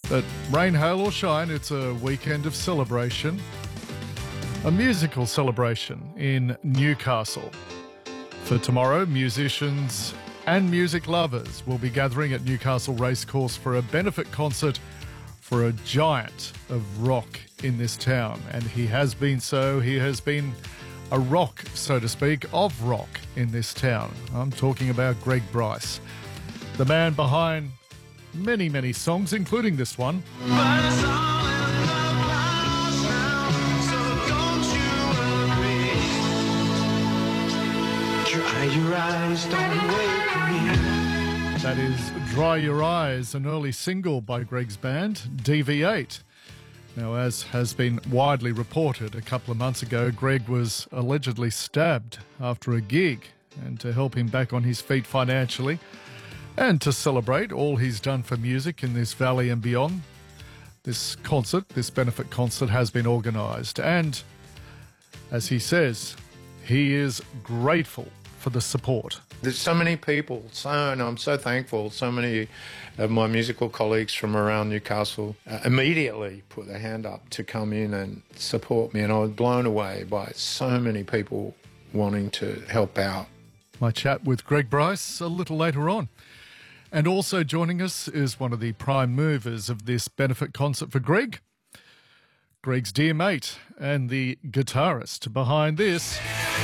But rain, hail or shine, it's a weekend of celebration. A musical celebration in Newcastle. For tomorrow, musicians and music lovers will be gathering at Newcastle Racecourse for a benefit concert for a giant of rock in this town. And he has been a rock, so to speak, of rock in this town. I'm talking about Greg Bryce, the man behind many, many songs, including this one. Dry your eyes, don't wake me. That is Dry Your Eyes, an early single by Greg's band, DV8. Now, as has been widely reported a couple of months ago, Greg was allegedly stabbed after a gig, and to help him back on his feet financially and to celebrate all he's done for music in this valley and beyond, this benefit concert has been organised. And as he says, he is grateful for the support. There's so many people, and I'm so thankful. So many of my musical colleagues from around Newcastle immediately put their hand up to come in and support me, and I was blown away by so many people wanting to help out. My chat with Greg Bryce a little later on. And also joining us is one of the prime movers of this benefit concert for Greg, Greg's dear mate and the guitarist behind this.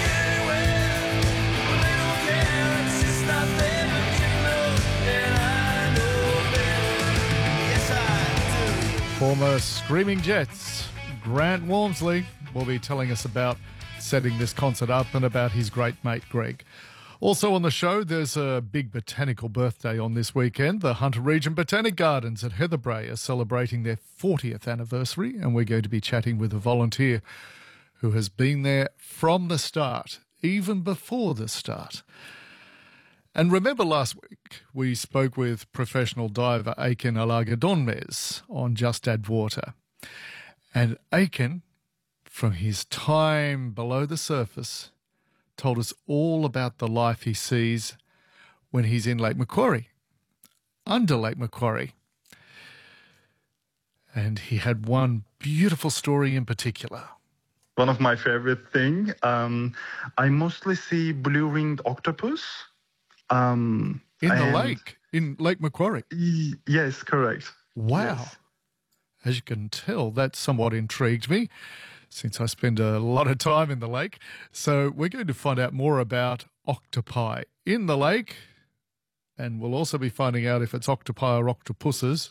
Former Screaming Jets, Grant Walmsley, will be telling us about setting this concert up and about his great mate Greg. Also on the show, there's a big botanical birthday on this weekend. The Hunter Region Botanic Gardens at Heatherbrae are celebrating their 40th anniversary, and we're going to be chatting with a volunteer who has been there from the start, even before the start. And remember last week we spoke with professional diver Aiken Alagadonmez on Just Add Water. And Aiken, from his time below the surface, told us all about the life he sees when he's in Lake Macquarie, under Lake Macquarie. And he had one beautiful story in particular. One of my favorite things, I mostly see blue-ringed octopus. In Lake Macquarie? Yes, correct. Wow. Yes. As you can tell, that somewhat intrigued me, since I spend a lot of time in the lake. So we're going to find out more about octopi in the lake, and we'll also be finding out if it's octopi or octopuses,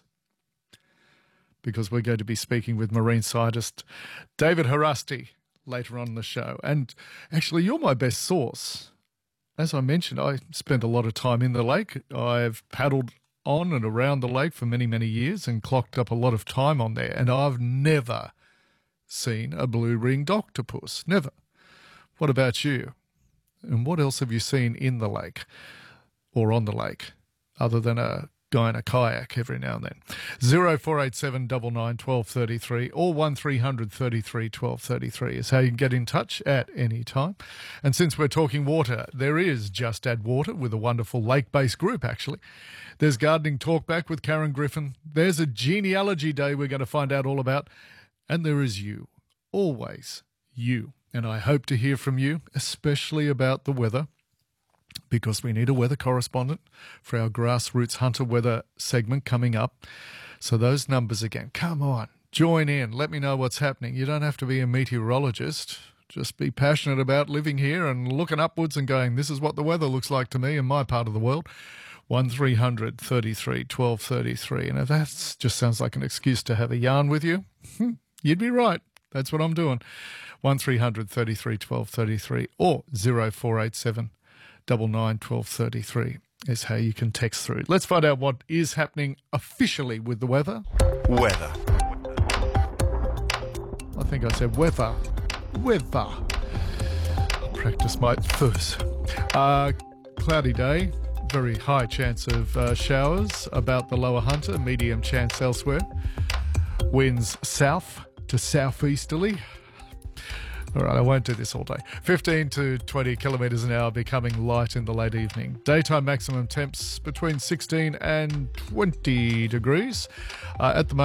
because we're going to be speaking with marine scientist David Harasti later on in the show. And actually, you're my best source. As I mentioned, I spent a lot of time in the lake. I've paddled on and around the lake for many, many years and clocked up a lot of time on there, and I've never seen a blue-ringed octopus. Never. What about you? And what else have you seen in the lake or on the lake other than a guy in a kayak every now and then? 0487 99 12 33 or 1300 33 12 33 is how you can get in touch at any time. And since we're talking water, there is Just Add Water with a wonderful lake-based group, actually. There's Gardening Talkback with Karen Griffin. There's a genealogy day we're going to find out all about. And there is you, always you. And I hope to hear from you, especially about the weather, because we need a weather correspondent for our Grassroots Hunter weather segment coming up. So those numbers again, come on, join in. Let me know what's happening. You don't have to be a meteorologist. Just be passionate about living here and looking upwards and going, this is what the weather looks like to me in my part of the world. 1300 33 12 33. And if that just sounds like an excuse to have a yarn with you, you'd be right. That's what I'm doing. 1300 33 12 33 or 0487 99 12 33 is how you can text through. Let's find out what is happening officially with the weather. Weather. I think I said weather. Weather. I'll practice my first. Cloudy day. Very high chance of showers about the lower Hunter. Medium chance elsewhere. Winds south to southeasterly. All right, I won't do this all day. 15 to 20 kilometres an hour, becoming light in the late evening. Daytime maximum temps between 16 and 20 degrees. At the moment,